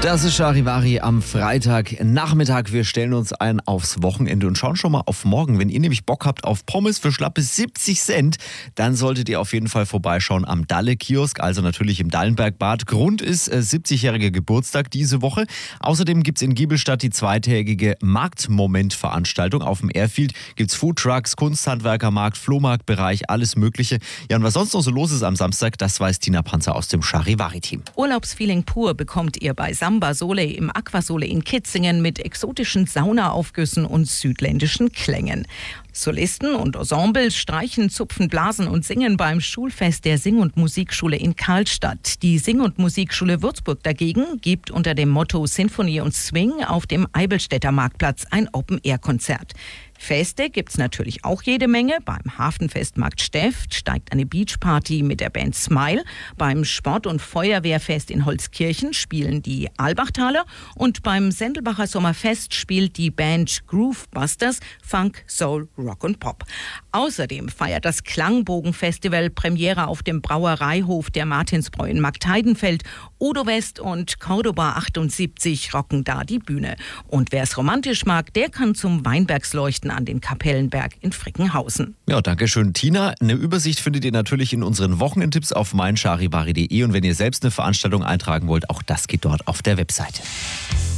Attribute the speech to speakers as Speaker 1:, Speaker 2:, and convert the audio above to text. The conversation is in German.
Speaker 1: Das ist Charivari am Freitagnachmittag. Wir stellen uns ein aufs Wochenende und schauen schon mal auf morgen. Wenn ihr nämlich Bock habt auf Pommes für schlappe 70 Cent, dann solltet ihr auf jeden Fall vorbeischauen am Dalle-Kiosk, also natürlich im Dallenbergbad. Grund ist 70-jähriger Geburtstag diese Woche. Außerdem gibt es in Giebelstadt die zweitägige Marktmoment-Veranstaltung. Auf dem Airfield gibt es Foodtrucks, Kunsthandwerkermarkt, Flohmarktbereich, alles Mögliche. Ja, und was sonst noch so los ist am Samstag, das weiß Tina Panzer aus dem Charivari-Team.
Speaker 2: Urlaubsfeeling pur bekommt ihr bei Samba Sole im Aquasole in Kitzingen mit exotischen Saunaaufgüssen und südländischen Klängen. Solisten und Ensembles streichen, zupfen, blasen und singen beim Schulfest der Sing- und Musikschule in Karlstadt. Die Sing- und Musikschule Würzburg dagegen gibt unter dem Motto Sinfonie und Swing auf dem Eibelstädter Marktplatz ein Open-Air-Konzert. Feste gibt's natürlich auch jede Menge. Beim Hafenfest Markt Steft steigt eine Beachparty mit der Band Smile. Beim Sport- und Feuerwehrfest in Holzkirchen spielen die Albachtaler. Und beim Sendelbacher Sommerfest spielt die Band Groovebusters Funk, Soul, Rock und Pop. Außerdem feiert das Klangbogen-Festival Premiere auf dem Brauereihof der Martinsbräu in Marktheidenfeld. Odo West und Cordoba 78 rocken da die Bühne. Und wer es romantisch mag, der kann zum Weinbergsleuchten an den Kapellenberg in Frickenhausen.
Speaker 1: Ja, danke schön, Tina. Eine Übersicht findet ihr natürlich in unseren Wochenendtipps auf meincharivari.de und wenn ihr selbst eine Veranstaltung eintragen wollt, auch das geht dort auf der Webseite.